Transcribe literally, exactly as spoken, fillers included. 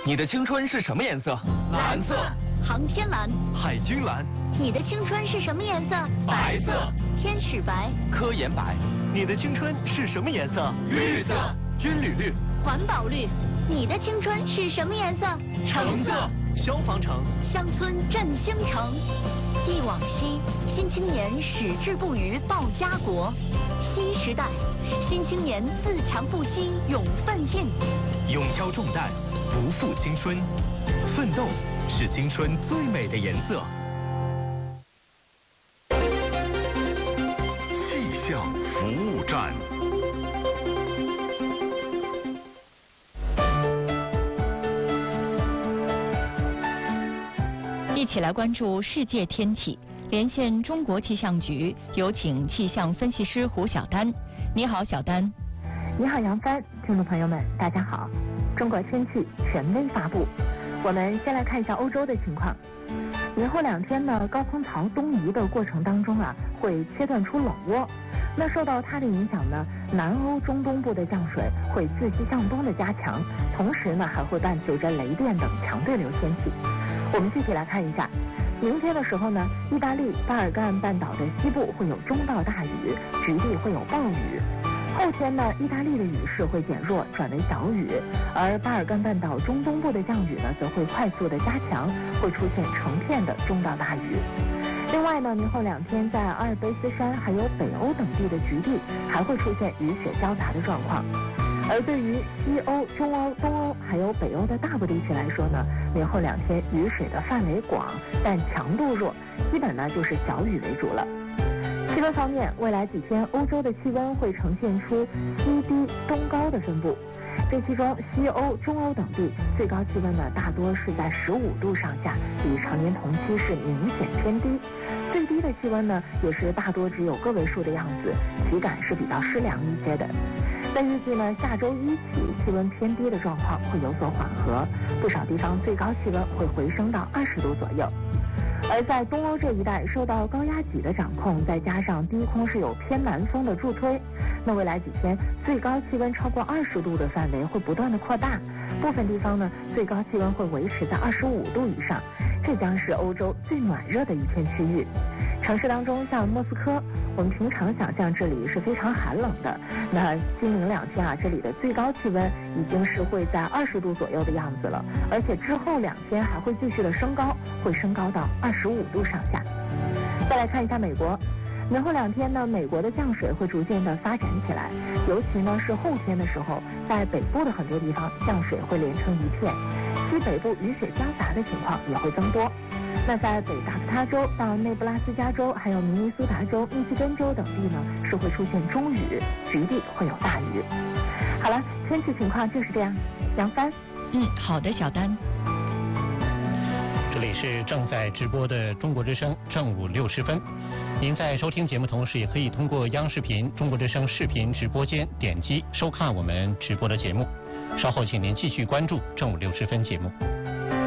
你的青春是什么颜色？ 蓝色。航天蓝。 海军蓝。 你的青春是什么颜色？ 白色。 天使白。 科研白。 你的青春是什么颜色？ 绿色。军旅绿。 环保绿。你的青春是什么颜色？ 橙色。 消防橙。 乡村振兴城。忆往昔，新青年矢志不渝报家国。新时代，新青年自强不息勇奋进。 勇挑重担，不负青春，奋斗是青春最美的颜色。气象服务站。 一起来关注世界天气，连线中国气象局，有请气象分析师胡晓丹。你好，小丹。 你好，杨帆。听众朋友们，大家好。中国天气权威发布，我们先来看一下欧洲的情况。明后两天呢，高空槽东移的过程当中啊，会切断出冷涡。那受到它的影响呢，南欧中东部的降水会自西向东的加强，同时呢，还会伴随着雷电等强对流天气。我们具体来看一下，明天的时候呢，意大利巴尔干半岛的西部会有中到大雨，局地会有暴雨。后天呢，意大利的雨势会减弱，转为小雨，而巴尔干半岛中东部的降雨呢，则会快速的加强，会出现成片的中到大雨。另外呢，明后两天在阿尔卑斯山还有北欧等地的局地还会出现雨雪交杂的状况。而对于西欧、中欧、东欧还有北欧的大部地区来说呢，明后两天雨水的范围广，但强度弱，基本呢就是小雨为主了。气温方面，未来几天欧洲的气温会呈现出西低东高的分布，这其中西欧、中欧等地最高气温呢大多是在十五度上下，比常年同期是明显偏低。最低的气温呢也是大多只有个位数的样子，体感是比较湿凉一些的。在预计呢，下周一起气温偏低的状况会有所缓和，不少地方最高气温会回升到二十度左右。而在东欧这一带，受到高压脊的掌控，再加上低空是有偏南风的助推，那未来几天最高气温超过二十度的范围会不断的扩大，部分地方呢最高气温会维持在二十五度以上，这将是欧洲最暖热的一片区域。城市当中，像莫斯科，我们平常想象这里是非常寒冷的，那今明两天啊，这里的最高气温已经是会在二十度左右的样子了，而且之后两天还会继续的升高，会升高到二十五度上下。再来看一下美国，明后两天呢，美国的降水会逐渐的发展起来，尤其呢是后天的时候，在北部的很多地方降水会连成一片，西北部雨雪交杂的情况也会增多。那在北达科他州到内布拉斯加州，还有明尼苏达州、密西根州等地呢，是会出现中雨，局地会有大雨。好了，天气情况就是这样。杨帆。 嗯，好的，小丹。 这里是正在直播的中国之声正午六十分。您在收听节目同时，也可以通过央视频中国之声视频直播间点击收看我们直播的节目。稍后请您继续关注正午六十分节目。